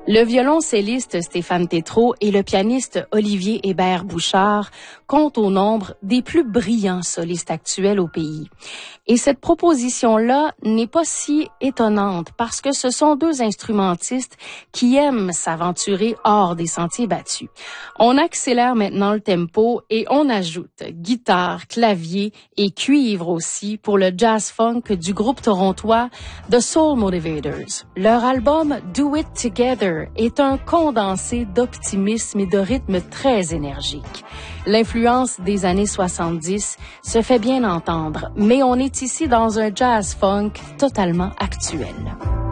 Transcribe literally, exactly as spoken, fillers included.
Le violoncelliste Stéphane Tétrault et le pianiste Olivier Hébert-Bouchard comptent au nombre des plus brillants solistes actuels au pays. Et cette proposition-là n'est pas si étonnante parce que ce sont deux instrumentistes qui aiment s'aventurer hors des sentiers battus. On accélère maintenant le tempo et on ajoute guitare, clavier et cuivre aussi pour le jazz-funk du groupe torontois The Soul Motivators. Leur album Do It Together est un condensé d'optimisme et de rythme très énergique. L'influence des années soixante-dix se fait bien entendre, mais on est ici dans un jazz funk totalement actuel.